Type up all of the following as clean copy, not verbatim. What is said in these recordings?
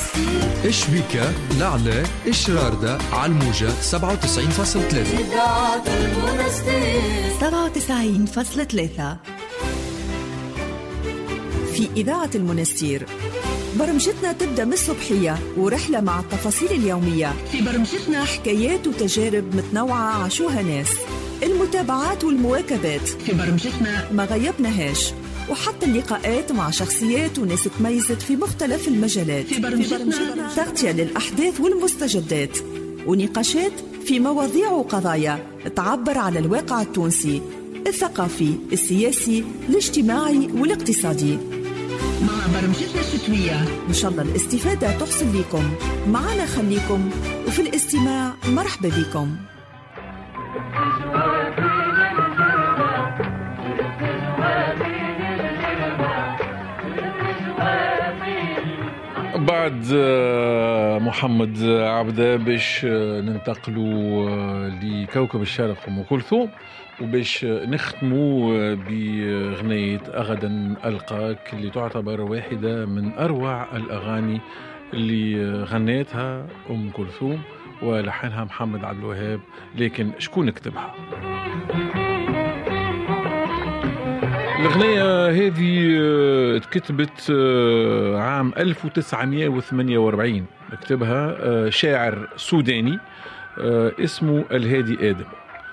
إشبيكا لعلة إشراردة على الموجة 97.3 إذاعة المنستير 97.3. في إذاعة المنستير برمجتنا تبدأ من الصبحية ورحلة مع التفاصيل اليومية. في برمجتنا حكايات وتجارب متنوعة عاشوها ناس، المتابعات والمواكبات. في برمجتنا ما غيبناهاش، وحتى اللقاءات مع شخصيات وناس تميزت في مختلف المجالات. في برمجتنا تغطية للأحداث والمستجدات ونقاشات في مواضيع وقضايا تعبر على الواقع التونسي الثقافي، السياسي، الاجتماعي والاقتصادي. مع برمجتنا الشتوية إن شاء الله الاستفادة تحصل لكم. معنا خليكم، وفي الاستماع مرحبا بكم. بعد محمد عبده باش ننتقلوا لكوكب الشرق أم كلثوم، وباش نختموا بغنية غدا ألقاك اللي تعتبر واحدة من أروع الأغاني اللي غنيتها أم كلثوم ولحنها محمد عبد الوهاب. لكن شكون كتبها؟ الأغنية هذه اتكتبت عام 1948، كتبها شاعر سوداني اسمه الهادي آدم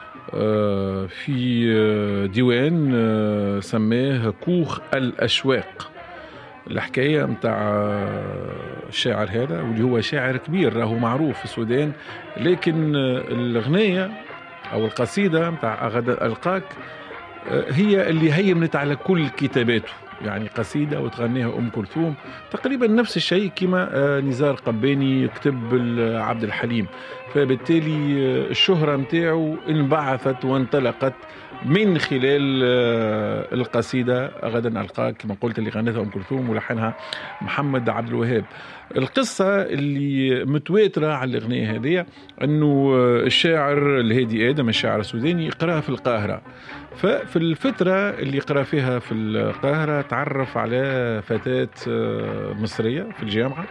في ديوان سماه كوخ الأشواق. الحكاية متاع الشاعر هذا واللي هو شاعر كبير راهو معروف في السودان، لكن الأغنية أو القصيدة متاع غدا ألقاك هي اللي هيمنت على كل كتاباته. يعني قصيدة وتغنيها أم كلثوم تقريبا نفس الشيء كما نزار قباني كتب عبد الحليم، فبالتالي الشهرة متاعه انبعثت وانطلقت من خلال القصيدة غدا ألقاك كما قلت اللي غنتها أم كلثوم ولحنها محمد عبد الوهاب. القصة اللي متواترة على الأغنية هذه أنه الشاعر الهادي آدم الشاعر السوداني قرأها في القاهرة، ففي الفترة اللي قرأ فيها في القاهرة تعرف على فتاة مصرية في الجامعة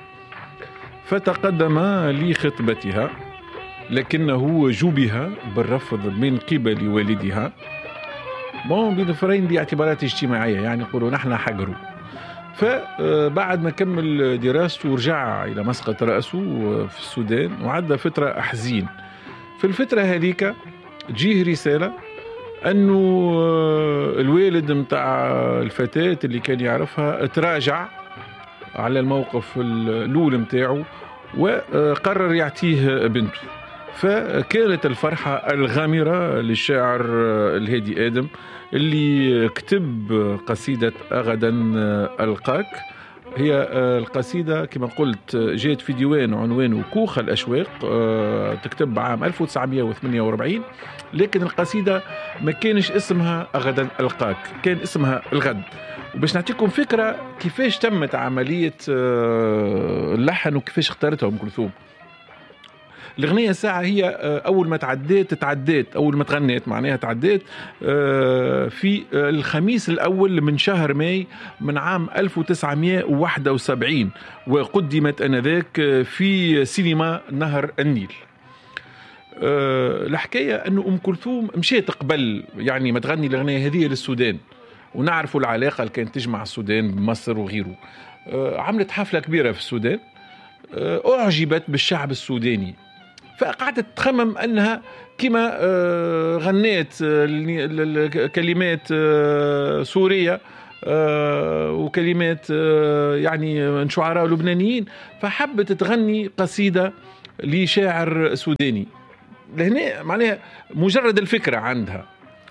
فتقدم لخطبتها، لكنه جوبها بالرفض من قبل والدها بنفرين باعتبارات اجتماعية، يعني يقولوا نحن حقروا. فبعد ما كمل دراسته ورجع إلى مسقط رأسه في السودان وعدى فترة أحزين. في الفترة هذيك تجيه رسالة أنه الوالد متاع الفتاة اللي كان يعرفها تراجع على الموقف الأول متاعه وقرر يعطيه بنته. فكانت الفرحة الغامرة للشاعر الهادي آدم اللي كتب قصيدة غدا ألقاك. هي القصيدة كما قلت جاءت في ديوان عنوانه كوخ الأشواق، تكتب عام 1948، لكن القصيدة ما كانش اسمها غدا ألقاك، كان اسمها الغد. وباش نعطيكم فكرة كيفاش تمت عملية اللحن وكيفاش اختارتها أم كلثوم. الأغنية ساعة هي أول ما تعديت أول ما تغنيت معناها تعديت في الخميس الأول من شهر ماي من عام 1971، وقدمت أنذاك في سينما نهر النيل. الحكاية أنه أم كلثوم مشيت قبل يعني ما تغني الأغنية هذه للسودان، ونعرفوا العلاقة اللي كانت تجمع السودان بمصر وغيره. عملت حفلة كبيرة في السودان، أعجبت بالشعب السوداني، فقعدت تخمم أنها كما غنيت كلمات سورية وكلمات يعني من شعراء لبنانيين، فحبت تغني قصيدة لشاعر سوداني. لهنا معناها مجرد الفكرة عندها.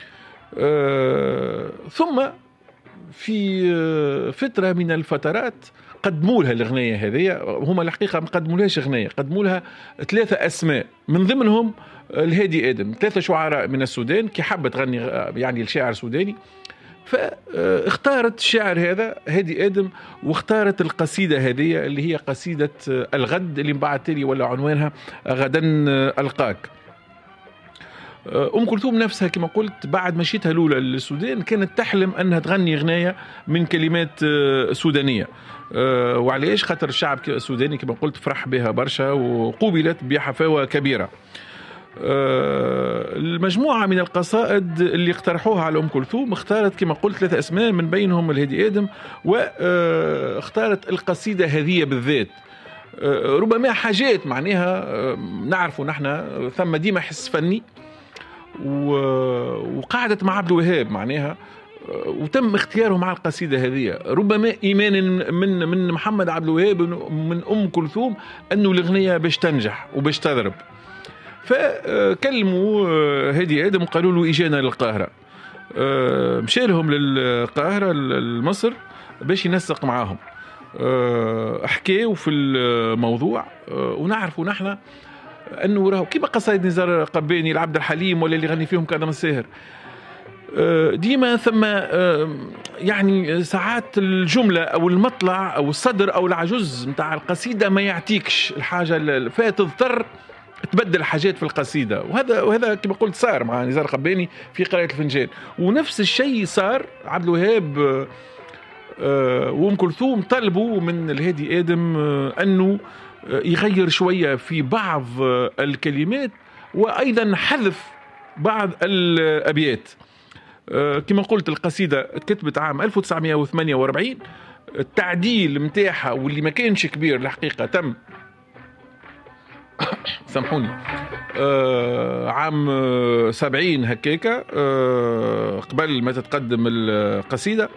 ثم في فترة من الفترات قدموا لها الأغنية هذه. هم الحقيقة ما قدموا لهاش أغنية، قدموا لها 3 أسماء من ضمنهم الهادي آدم، 3 شعراء من السودان كي حبت تغني يعني الشاعر سوداني. فاختارت الشاعر هذا هادي آدم واختارت القصيدة هذه اللي هي قصيدة الغد اللي من بعد تالي ولا عنوانها غدا ألقاك. أم كلثوم نفسها كما قلت بعد مشيتها الأولى للسودان كانت تحلم أنها تغني غناية من كلمات سودانية. وعليش؟ خاطر الشعب السوداني كما قلت فرح بها برشا وقوبلت بحفاوة كبيرة. المجموعة من القصائد اللي اقترحوها على أم كلثوم اختارت كما قلت 3 أسماء من بينهم الهادي آدم، واختارت القصيدة هذه بالذات. ربما حاجات معناها نعرفوا نحن ثم ديما حس فني وقعدت مع عبد الوهاب معناها، وتم اختياره مع القصيدة هذه ربما إيمانا من محمد عبد الوهاب من أم كلثوم أنه الأغنية باش تنجح وباش تضرب. فكلموا هادي آدم وقالوا له إجانا للقاهرة. مشى لهم للقاهرة لمصر باش ينسق معاهم. حكاوا في الموضوع ونعرفوا نحن أنه راهو كيما قصايد نزار قباني العبد الحليم ولا اللي غني فيهم كاظم الساهر، ديما ثم يعني ساعات الجملة أو المطلع أو الصدر أو العجز متاع القصيدة ما يعطيكش الحاجة، فتضطر تبدل حاجات في القصيدة. وهذا كما قلت صار مع نزار قباني في قراءة الفنجان، ونفس الشيء صار عبد الوهاب وأم كلثوم طلبوا من الهادي آدم أنه يغير شوية في بعض الكلمات وأيضا حذف بعض الأبيات. كما قلت القصيدة كتبت عام 1948، التعديل متاعها واللي ما كانش كبير الحقيقة تم سامحوني عام 70 هكاكا قبل ما تتقدم القصيدة.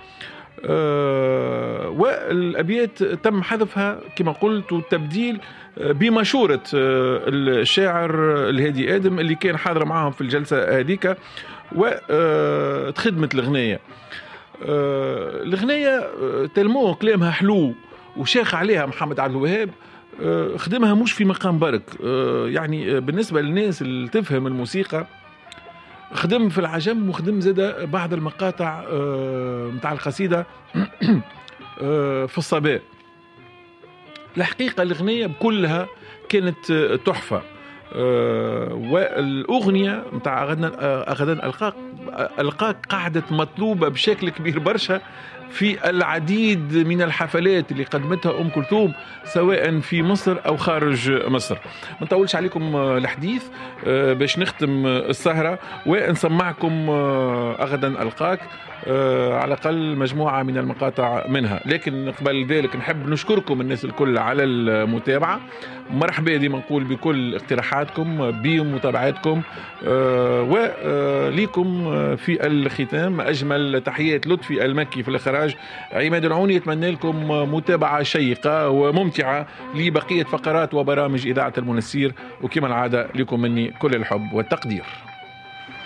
والأبيات تم حذفها كما قلت والتبديل بمشورة الشاعر الهادي آدم اللي كان حاضر معهم في الجلسة هذيك وتخدمت الغناية. الغناية تلمو كلامها حلو وشاخ عليها محمد عبد الوهاب، خدمها مش في مقام برك، يعني بالنسبة للناس اللي تفهم الموسيقى خدم في العجم وخدم زاد بعض المقاطع متاع القصيدة في الصباء. الحقيقة الأغنية بكلها كانت تحفة. والأغنية متاع غدا ألقاك قعدت مطلوبة بشكل كبير برشا في العديد من الحفلات اللي قدمتها أم كلثوم سواء في مصر أو خارج مصر. ما نطولش عليكم الحديث باش نختم السهرة ونسمعكم غدا ألقاك على الأقل مجموعة من المقاطع منها. لكن قبل ذلك نحب نشكركم الناس الكل على المتابعة. مرحبا ديما نقول بكل اقتراحاتكم بمتابعاتكم، وليكم في الختام أجمل تحيات لطفي المكي في الإخراج. عماد العوني يتمنى لكم متابعة شيقة وممتعة لبقية فقرات وبرامج إذاعة المنستير، وكما العادة لكم مني كل الحب والتقدير.